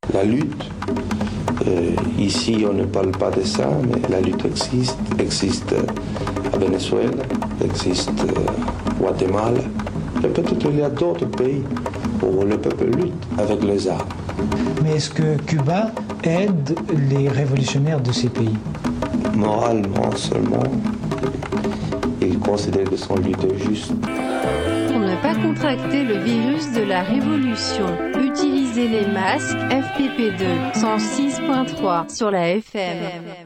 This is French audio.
la lutte. Ici, on ne parle pas de ça, mais la lutte existe à Venezuela, existe au Guatemala. Et peut-être il y a d'autres pays où le peuple lutte avec les armes. Mais est-ce que Cuba aide les révolutionnaires de ces pays? Moralement seulement, ils considèrent que son lutte est juste. Pour ne pas contracter le virus de la révolution, utilisez les masques FPP2 106.3 sur la FM.